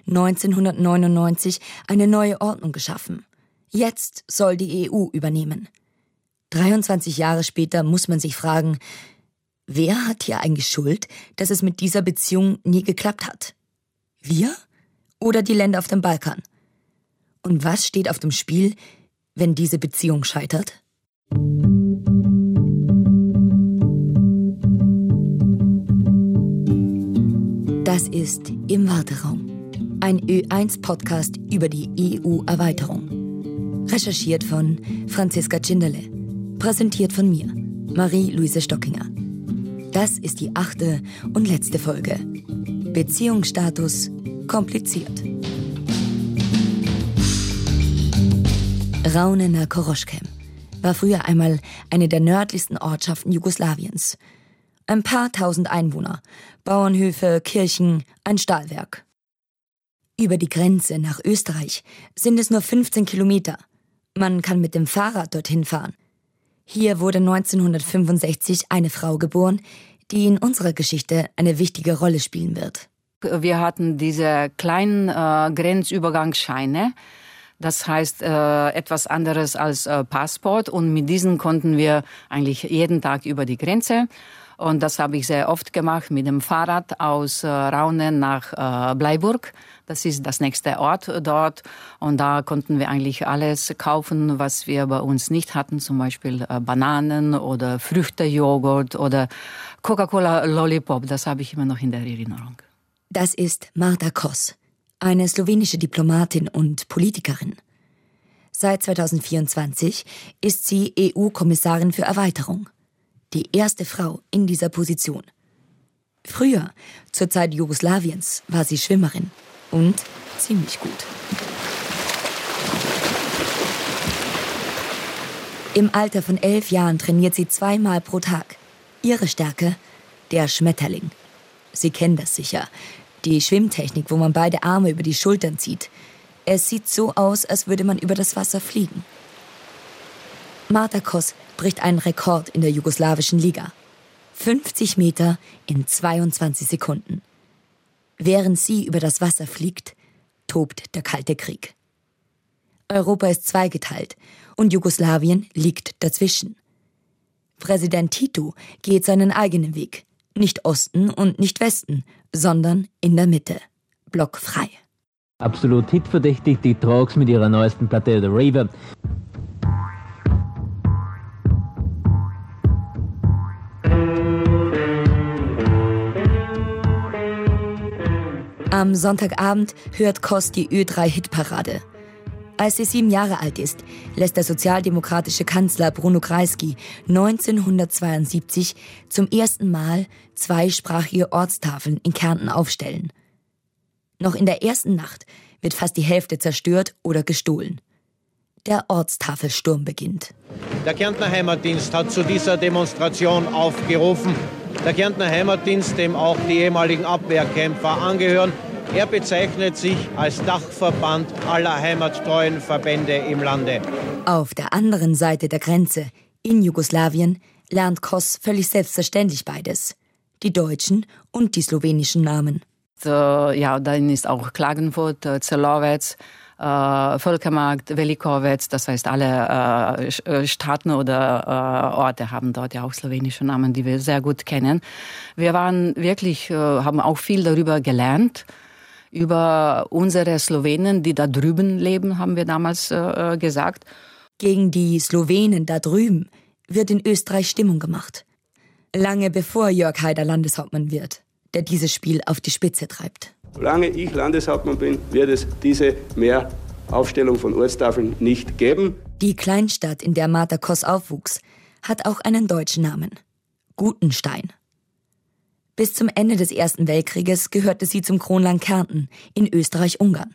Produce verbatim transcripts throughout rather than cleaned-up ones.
neunzehnhundertneunundneunzig eine neue Ordnung geschaffen. Jetzt soll die E U übernehmen. dreiundzwanzig Jahre später muss man sich fragen, wer hat hier eigentlich Schuld, dass es mit dieser Beziehung nie geklappt hat? Wir oder die Länder auf dem Balkan? Und was steht auf dem Spiel, wenn diese Beziehung scheitert? Das ist Im Warteraum, ein Ö eins Podcast über die E U-Erweiterung. Recherchiert von Franziska Tschinderle, präsentiert von mir, Marie-Luise Stockinger. Das ist die achte und letzte Folge. Beziehungsstatus kompliziert. Raune na Koroškem war früher einmal eine der nördlichsten Ortschaften Jugoslawiens. Ein paar tausend Einwohner, Bauernhöfe, Kirchen, ein Stahlwerk. Über die Grenze nach Österreich sind es nur fünfzehn Kilometer. Man kann mit dem Fahrrad dorthin fahren. Hier wurde neunzehnhundertfünfundsechzig eine Frau geboren, die in unserer Geschichte eine wichtige Rolle spielen wird. Wir hatten diese kleinen äh, Grenzübergangsscheine. Das heißt äh, etwas anderes als äh, Passport. Und mit diesen konnten wir eigentlich jeden Tag über die Grenze. Und das habe ich sehr oft gemacht mit dem Fahrrad aus äh, Raune nach äh, Bleiburg. Das ist das nächste Ort dort. Und da konnten wir eigentlich alles kaufen, was wir bei uns nicht hatten. Zum Beispiel äh, Bananen oder Früchtejoghurt oder Coca-Cola Lollipop. Das habe ich immer noch in der Erinnerung. Das ist Marta Kos, eine slowenische Diplomatin und Politikerin. Seit zweitausendvierundzwanzig ist sie E U-Kommissarin für Erweiterung. Die erste Frau in dieser Position. Früher, zur Zeit Jugoslawiens, war sie Schwimmerin. Und ziemlich gut. Im Alter von elf Jahren trainiert sie zweimal pro Tag. Ihre Stärke? Der Schmetterling. Sie kennen das sicher. Die Schwimmtechnik, wo man beide Arme über die Schultern zieht. Es sieht so aus, als würde man über das Wasser fliegen. Marta Kos bricht einen Rekord in der jugoslawischen Liga. fünfzig Meter in zweiundzwanzig Sekunden. Während sie über das Wasser fliegt, tobt der Kalte Krieg. Europa ist zweigeteilt und Jugoslawien liegt dazwischen. Präsident Tito geht seinen eigenen Weg. Nicht Osten und nicht Westen, sondern in der Mitte. Blockfrei. Absolut hitverdächtig, die Troggs mit ihrer neuesten Platte The Raver. Am Sonntagabend hört Kos die Ö drei Hitparade. Als sie sieben Jahre alt ist, lässt der sozialdemokratische Kanzler Bruno Kreisky neunzehnhundertzweiundsiebzig zum ersten Mal zweisprachige Ortstafeln in Kärnten aufstellen. Noch in der ersten Nacht wird fast die Hälfte zerstört oder gestohlen. Der Ortstafelsturm beginnt. Der Kärntner Heimatdienst hat zu dieser Demonstration aufgerufen. Der Kärntner Heimatdienst, dem auch die ehemaligen Abwehrkämpfer angehören, er bezeichnet sich als Dachverband aller heimattreuen Verbände im Lande. Auf der anderen Seite der Grenze, in Jugoslawien, lernt Kos völlig selbstverständlich beides. Die deutschen und die slowenischen Namen. Äh, ja, dann ist auch Klagenfurt, äh, Zelovec, äh, Völkermarkt, Velikowec, das heißt alle äh, Staaten oder äh, Orte haben dort ja auch slowenische Namen, die wir sehr gut kennen. Wir waren wirklich, äh, haben auch viel darüber gelernt, über unsere Slowenen, die da drüben leben, haben wir damals äh, gesagt. Gegen die Slowenen da drüben wird in Österreich Stimmung gemacht. Lange bevor Jörg Haider Landeshauptmann wird, der dieses Spiel auf die Spitze treibt. Solange ich Landeshauptmann bin, wird es diese Mehraufstellung von Ortstafeln nicht geben. Die Kleinstadt, in der Marta Kos aufwuchs, hat auch einen deutschen Namen. Gutenstein. Bis zum Ende des Ersten Weltkrieges gehörte sie zum Kronland Kärnten in Österreich-Ungarn.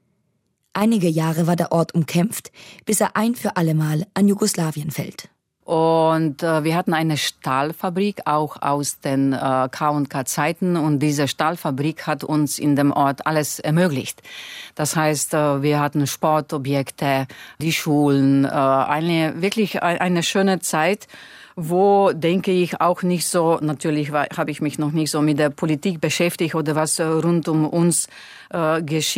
Einige Jahre war der Ort umkämpft, bis er ein für allemal an Jugoslawien fällt. Und äh, wir hatten eine Stahlfabrik, auch aus den äh, K und K-Zeiten. Und diese Stahlfabrik hat uns in dem Ort alles ermöglicht. Das heißt, äh, wir hatten Sportobjekte, die Schulen, äh, eine wirklich eine schöne Zeit, wo, denke ich, auch nicht so, natürlich habe ich mich noch nicht so mit der Politik beschäftigt oder was äh, rund um uns äh, geschieht.